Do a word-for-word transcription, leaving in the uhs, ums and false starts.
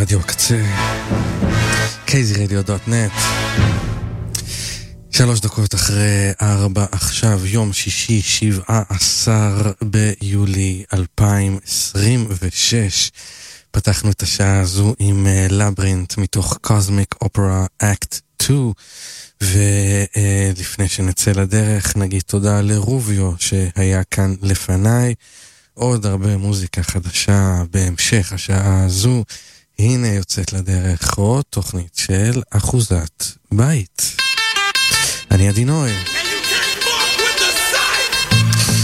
רדיו קצה, קייזי רדיו דוט נט. שלוש דקות אחרי ארבע, עכשיו יום שישי, שבעה עשר ביולי אלפיים עשרים ושש. פתחנו את השעה הזו עם לברינט מתוך קוסמיק אופרה אקט שתיים, ולפני שנצא לדרך נגיד תודה לרוביו שהיה כאן לפניי. עוד הרבה מוזיקה חדשה בהמשך השעה הזו. הנה יוצאת לדרך עוד תוכנית של אחוזת בית. אני עדי נוי.